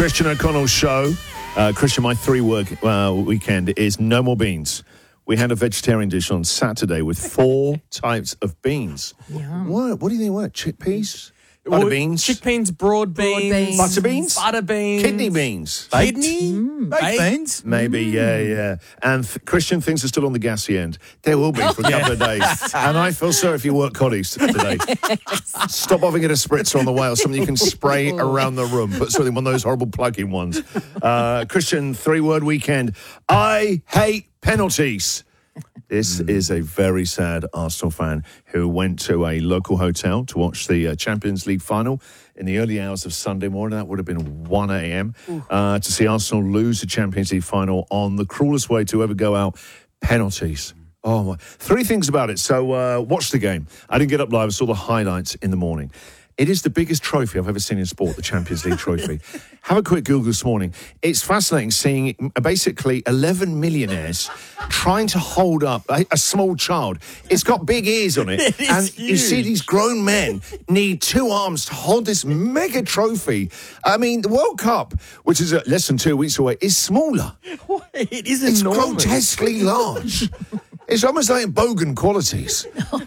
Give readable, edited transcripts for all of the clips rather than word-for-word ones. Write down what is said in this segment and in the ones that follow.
Christian O'Connell show. Christian, my three-word weekend is no more beans. We had a vegetarian dish on Saturday with 4 types of beans. Yum. What do you think? What? Chickpeas? Butter beans? Chickpeas, broad beans. Butter beans? Butter beans. Kidney beans? Kidney? Baked beans? Maybe, yeah. And Christian thinks are still on the gassy end. There will be for a couple of days. And I feel sorry if you work colleagues today. Stop having it a spritzer on the way or something you can spray around the room. Put something, one of those horrible plug-in ones. Christian, 3-word weekend. I hate penalties. This is a very sad Arsenal fan who went to a local hotel to watch the Champions League final in the early hours of Sunday morning. That would have been 1 a.m. To see Arsenal lose the Champions League final on the cruelest way to ever go out, penalties. Oh, my. 3 things about it. So watch the game. I didn't get up live. I saw the highlights in the morning. It is the biggest trophy I've ever seen in sport, the Champions League trophy. Have a quick Google this morning. It's fascinating seeing basically 11 millionaires trying to hold up a small child. It's got big ears on it. And huge. You see these grown men need 2 arms to hold this mega trophy. I mean, the World Cup, which is less than 2 weeks away, is smaller. It is It's enormous. grotesquely large. It's almost like Bogan qualities.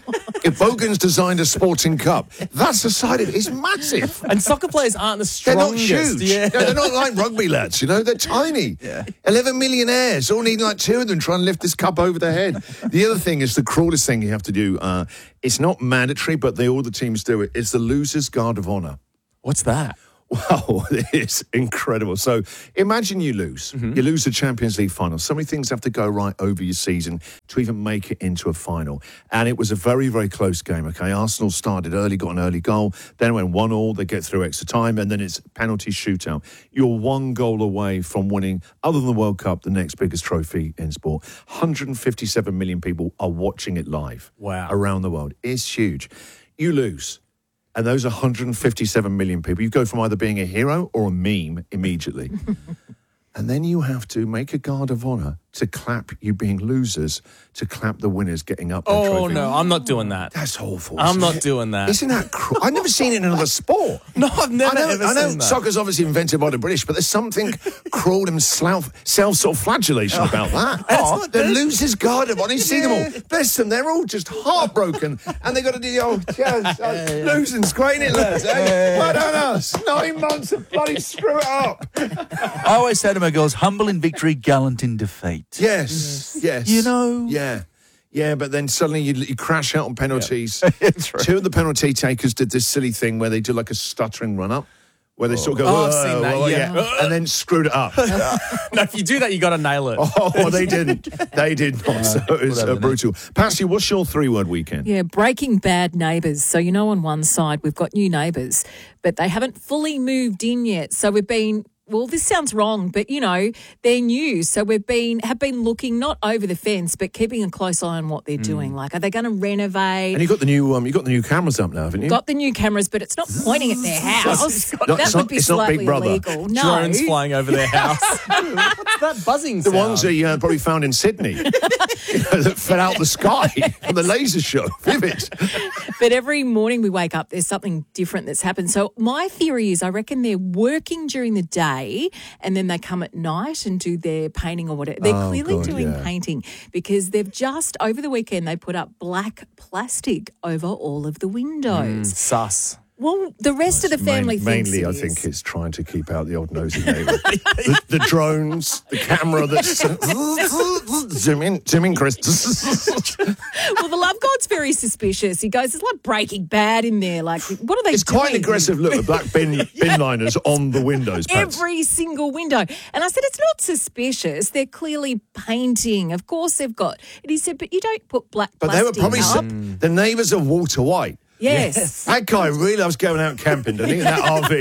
If Bogan's designed a sporting cup, that's the side of it. It's massive. And soccer players aren't the They're not strongest. huge. Yeah. No, they're not like rugby lads, you know. They're tiny. 11 millionaires, all needing like 2 of them trying to lift this cup over their head. The other thing is the cruelest thing you have to do. It's not mandatory, but all the teams do it. It's the loser's guard of honour. What's that? Wow, it's incredible. So imagine you lose. You lose the Champions League final. So many things have to go right over your season to even make it into a final. And it was a very, very close game, okay? Arsenal started early, got an early goal. Then it went 1-1. They get through extra time. And then it's penalty shootout. You're 1 goal away from winning, other than the World Cup, the next biggest trophy in sport. 157 million people are watching it live. Wow. Around the world. It's huge. You lose. And those 157 million people, you go from either being a hero or a meme immediately. And then you have to make a guard of honour to clap you being losers, to clap the winners getting up their Oh, trophy. no, I'm not doing that. That's awful. I'm isn't not it? doing that. Isn't that cruel? I've never seen it in another sport. No, I've never ever I know seen that. soccer's obviously invented by the British, but there's something cruel and self-flagellation about that. not The this. losers guard of honour. You see them all. Bless them. They're all just heartbroken. And they've got to do the old, losing's great, isn't it, lads? Well done us. 9 months of bloody screw it up. I always say to my girls, humble in victory, gallant in defeat. Yes. You know? Yeah, but then suddenly you crash out on penalties. That's right. 2 of the penalty takers did this silly thing where they do like a stuttering run-up, where they sort of go, Oh, I've seen that, yeah. and then screwed it up. No, if you do that, you got to nail it. Oh, they didn't. They did not. So it was brutal. Patsy, what's your 3-word weekend? Yeah, breaking bad neighbours. So, you know, on one side, we've got new neighbours, but they haven't fully moved in yet. So we've been... Well, this sounds wrong, but, you know, they're new. So have been looking not over the fence, but keeping a close eye on what they're doing. Like, are they going to renovate? And you got the new cameras up now, haven't you? Got the new cameras, but it's not pointing at their house. It's not Big Brother. illegal. No. Drones flying over their house. What's that buzzing The sound? ones that you probably found in Sydney that fell out the sky from the laser show. Vivid. But every morning we wake up, there's something different that's happened. So my theory is I reckon they're working during the day and then they come at night and do their painting or whatever. They're clearly doing painting because they've just, over the weekend, they put up black plastic over all of the windows. Sus. Well, the rest of the family thinks Mainly, it I is. think it's trying to keep out the odd nosy neighbour. the drones, the camera that's... zoom in, Chris. Well, the love god's very suspicious. He goes, it's like Breaking Bad in there. Like, what are they doing? It's quite an aggressive look with black bin liners on the windows, Pats. Every single window. And I said, it's not suspicious. They're clearly painting. Of course they've got... And he said, but you don't put black But they were plastic probably... up. The neighbours are Walter White. Yes. That guy really loves going out camping, doesn't he, in that RV?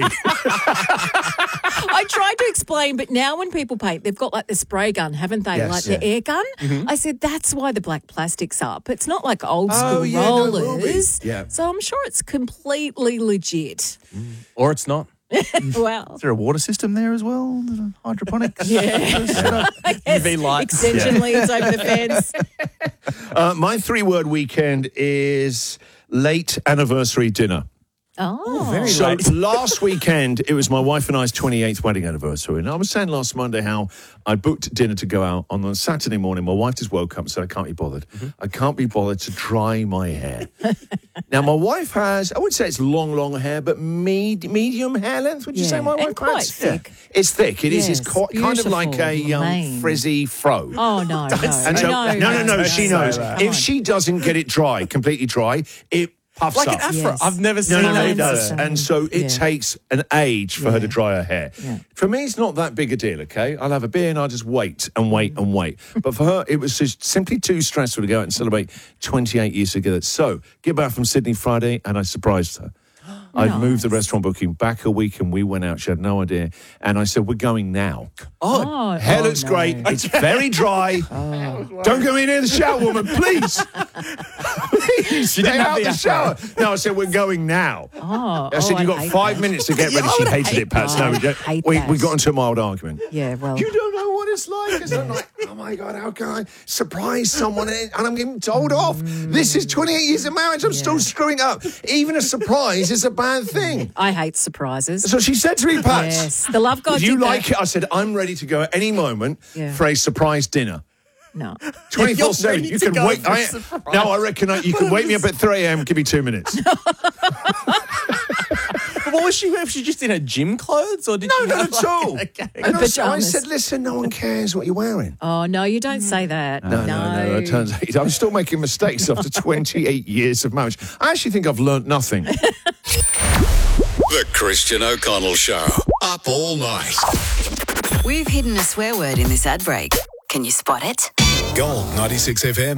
I tried to explain, but now when people paint, they've got like the spray gun, haven't they? Yes, like yeah. the air gun. Mm-hmm. I said, that's why the black plastic's up. It's not like old school rollers. Yeah. So I'm sure it's completely legit. Or it's not. Wow. Is there a water system there as well? Hydroponics? Yeah. UV lights. Extension leads over the fence. My 3-word weekend is late anniversary dinner. Oh, very So late. last weekend, it was my wife and I's 28th wedding anniversary. And I was saying last Monday how I booked dinner to go out on a Saturday morning. My wife just woke up and said, I can't be bothered. I can't be bothered to dry my hair. Now, my wife has, I would say it's long hair, but medium hair length, would you say my wife and quite has? thick. Yeah. It's thick. It is. Yes, It's kind of like a beautiful, mane. frizzy fro. Oh, no, no. And so, no, she knows. If she doesn't get it dry, completely dry, it puffs Like up. an afro. Yes. I've never seen No, it. it does. Same. And so it takes an age for her to dry her hair. Yeah. For me, it's not that big a deal, okay? I'll have a beer and I'll just wait and wait and wait. But for her, it was just simply too stressful to go out and celebrate 28 years together. So, get back from Sydney Friday and I surprised her. I'd moved the restaurant booking back a week and we went out. She had no idea. And I said, we're going now. Hair looks great. It's very dry. Don't go in here the shower, woman, please. Please, stay out the shower. No, I said, we're going now. I said, you've got 5 minutes to get ready. She hated it, Pat. No, we got into a mild argument. Yeah, well. You don't know what it's like. It's like, oh my God, how can I surprise someone and I'm getting told off? This is 28 years of marriage. I'm still screwing up. Even a surprise is a bad thing. I hate surprises. So she said to me, Pat, Yes, the love God if you did like that. it, I said, I'm ready to go at any moment Yeah. for a surprise dinner. No. 24/7. ready You to can go wait. for a surprise. No, I reckon you can wake me up at 3 a.m. Give me 2 minutes. But what was she wearing? Was she just in her gym clothes? Or did No, she not have at all. Okay. And I Pajamas. said, listen, no one cares what you're wearing. Oh, no, you don't say that. No. It turns out I'm still making mistakes after 28 years of marriage. I actually think I've learnt nothing. The Christian O'Connell Show. Up all night. We've hidden a swear word in this ad break. Can you spot it? Gold 96 FM.